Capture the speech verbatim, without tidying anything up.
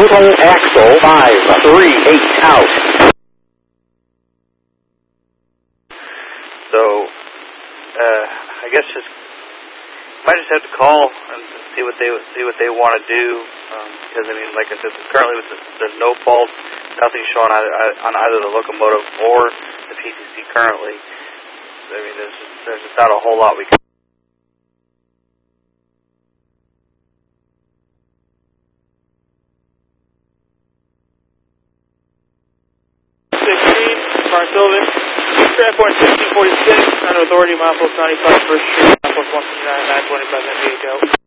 total axle five three eight out. So, uh, I guess just might just have to call and see what they see what they want to do. Um, because I mean, like I said, currently with the, there's no fault, nothing showing either, on either the locomotive or the P C C currently. I mean, there's just, there's just not a whole lot we can. sixteen, Car Sylvan, transport sixteen forty-six, under authority, milepost ninety-five, First Street, milepost one twenty-nine, nine twenty, present, eight out.